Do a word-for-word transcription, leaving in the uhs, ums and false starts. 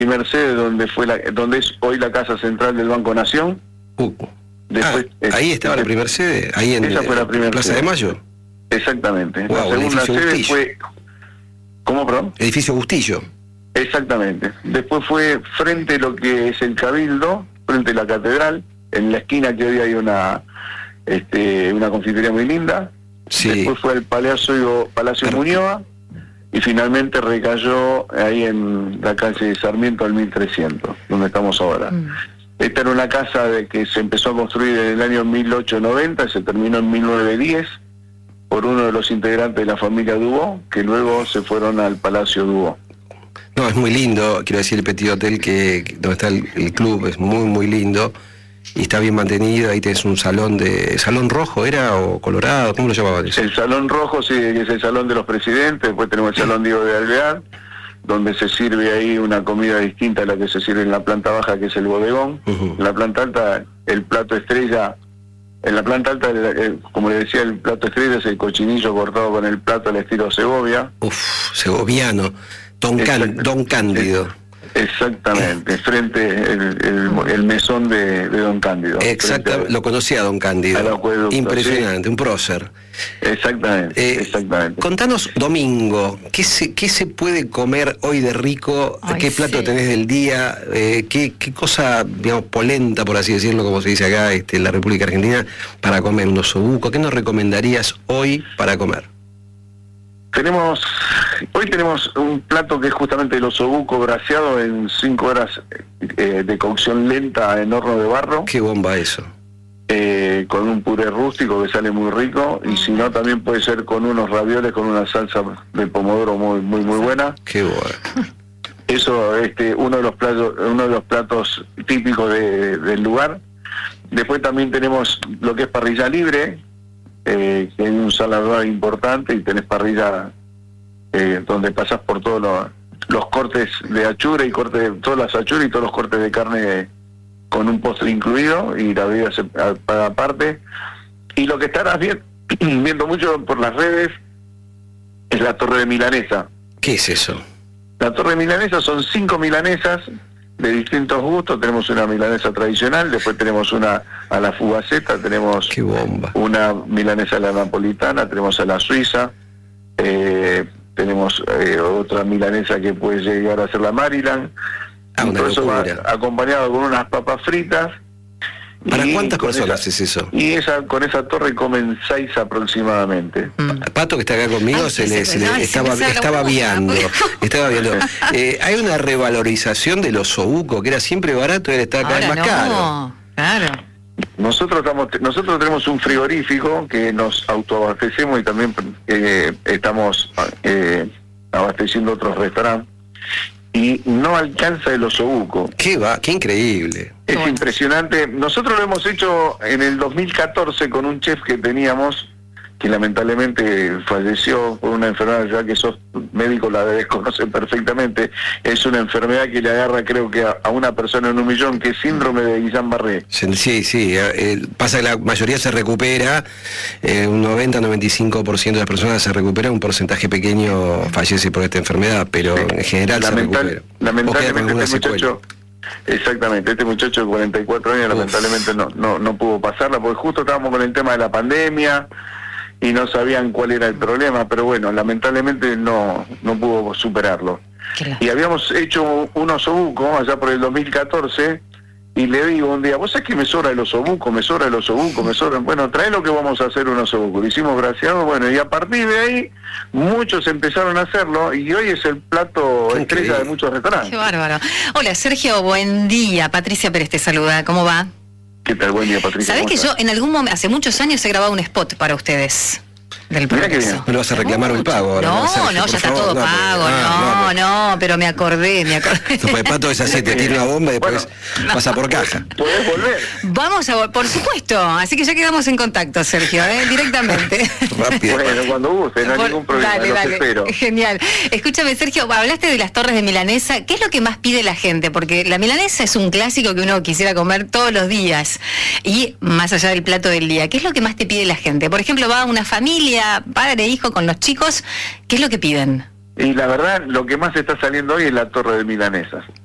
y Mercedes, donde fue la, donde es hoy la casa central del Banco Nación. Uh. Después, ah, ahí estaba la primera sede, ahí en esa fue la primera Plaza sede. de Mayo. Exactamente. Wow, la segunda sede Bustillo. fue... ¿Cómo, perdón? Edificio Bustillo. Exactamente. Después fue frente a lo que es el Cabildo, frente a la Catedral, en la esquina que hoy hay una este, una confitería muy linda. Sí. Después fue el Palacio, Palacio Ar- Muñoa, y finalmente recayó ahí en la calle Sarmiento al mil trescientos, donde estamos ahora. Mm. Esta era una casa de que se empezó a construir en el año mil ochocientos noventa, se terminó en mil novecientos diez por uno de los integrantes de la familia Dubó, que luego se fueron al Palacio Dubó. No, es muy lindo, quiero decir, el Petit Hotel, que, que donde está el, el club, es muy, muy lindo, y está bien mantenido. Ahí tenés un salón de... ¿Salón rojo era o colorado? ¿Cómo lo llamaban eso? El Salón Rojo, sí, que es el Salón de los Presidentes. Después tenemos el Salón Diego de Alvear, donde se sirve ahí una comida distinta a la que se sirve en la planta baja, que es el bodegón. Uh-huh. En la planta alta, el plato estrella... En la planta alta, el, el, como le decía, el plato estrella es el cochinillo cortado con el plato al estilo Segovia. Uf, segoviano. Don, Can, Don Cándido. Exactamente, frente el, el, el mesón de, de Don Cándido. Exacto, lo conocía Don Cándido. Impresionante, sí. Un prócer. Exactamente, eh, exactamente. Contanos, domingo, ¿qué se, qué se puede comer hoy de rico? Ay, ¿Qué plato sí. tenés del día? Eh, ¿qué, ¿Qué cosa, digamos, polenta, por así decirlo, como se dice acá este, en la República Argentina, para comer? Un osobuco. ¿Qué nos recomendarías hoy para comer? Tenemos, hoy tenemos un plato que es justamente el osobuco braseado en cinco horas eh, de cocción lenta en horno de barro. Qué bomba eso. Eh, con un puré rústico que sale muy rico, y si no también puede ser con unos ravioles con una salsa de pomodoro muy muy muy buena. Qué bueno. Eso, este, uno de los platos, uno de los platos típicos de, del lugar. Después también tenemos lo que es parrilla libre. Eh, que hay un salador importante, y tenés parrilla eh, donde pasás por todos los, los cortes de achura y cortes de, todas las achuras y todos los cortes de carne con un postre incluido, y la bebida se paga aparte. Y lo que estarás viendo, viendo mucho por las redes es la torre de milanesa. ¿Qué es eso? La torre de milanesa son cinco milanesas de distintos gustos. Tenemos una milanesa tradicional, después tenemos una a la fugaceta, tenemos Qué bomba. una milanesa a la napolitana, tenemos a la suiza, eh, tenemos eh, otra milanesa que puede llegar a ser la Maryland, ah, y todo eso va acompañado con unas papas fritas. ¿Para cuántas personas es eso? Y esa, con esa torre comen seis aproximadamente. Mm. Pato, que está acá conmigo, Ay, se, le, se, se le estaba, se estaba viando. Estaba viendo. Eh, hay una revalorización de los osobuco, que era siempre barato y ahora está cada vez más no, caro. Claro. Nosotros estamos, nosotros tenemos un frigorífico que nos autoabastecemos, y también eh, estamos eh, abasteciendo otros restaurantes, y no alcanza el osobuco. Qué va, qué increíble. Es bueno. impresionante. Nosotros lo hemos hecho en el dos mil catorce con un chef que teníamos, que lamentablemente falleció por una enfermedad, ya que sos médico la debes conocer perfectamente. Es una enfermedad que le agarra, creo que a, a una persona en un millón, que es síndrome de Guillain-Barré. Sí, sí, eh, pasa que la mayoría se recupera, eh, un noventa a noventa y cinco por ciento de las personas se recupera, un porcentaje pequeño fallece por esta enfermedad, pero sí, en general Lamental, se recupera. Lamentablemente este muchacho... Exactamente, este muchacho de cuarenta y cuatro años Uf. lamentablemente no, no, no pudo pasarla, porque justo estábamos con el tema de la pandemia y no sabían cuál era el problema, pero bueno, lamentablemente no, no pudo superarlo. Claro. Y habíamos hecho un osobuco allá por el dos mil catorce, y le digo un día, vos sabés que me sobra el osobuco, me sobra el osobuco, me sobra, bueno, trae lo que vamos a hacer un osobuco. Lo hicimos braseado, bueno, y a partir de ahí muchos empezaron a hacerlo, y hoy es el plato Qué estrella increíble. de muchos restaurantes. Qué bárbaro. Hola Sergio, buen día. Patricia Pérez te saluda, ¿cómo va? ¿Qué tal? Buen día, Patricia. ¿Sabés que yo en algún momento, hace muchos años, he grabado un spot para ustedes? Del progreso. ¿Me lo vas a reclamar el pago ahora? No, Sergio, no, ya está favor? todo no, pago, ah, no, no, no, no, pero me acordé, me acordé. No, pues Pato es así, te tira una bomba y después bueno, pasa por caja. ¿Podés volver? Vamos a, por supuesto, así que ya quedamos en contacto, Sergio, ¿eh? directamente. Rápido. Bueno, cuando guste, no hay por, ningún problema, dale, los dale. espero. Genial. Escúchame, Sergio, hablaste de las torres de milanesa, ¿qué es lo que más pide la gente? Porque la milanesa es un clásico que uno quisiera comer todos los días, y más allá del plato del día, ¿qué es lo que más te pide la gente? Por ejemplo, va una familia, padre, hijo, con los chicos, ¿qué es lo que piden? Y la verdad, lo que más está saliendo hoy es la torre de milanesas.